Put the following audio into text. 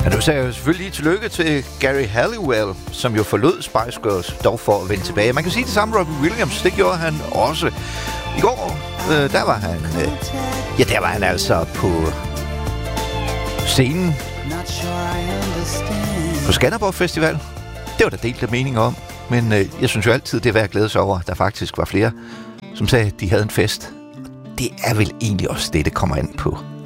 Men du sagde jo selvfølgelig lige tillykke til Gary Halliwell, som jo forlod Spice Girls, dog for at vende tilbage. Man kan sige det samme, Robbie Williams, det gjorde han også. I går, der var han altså på scenen på Skanderborg Festival. Det var der delte meninger om, men jeg synes jo altid, det er værd at glæde sig over, at der faktisk var flere, som sagde, at de havde en fest. Det er vel egentlig også det kommer an på.